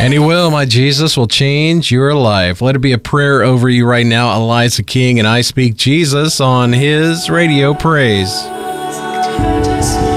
And he will. My Jesus will change your life. Let it be a prayer over you right now. Eliza King and I Speak Jesus on his Radio Praise.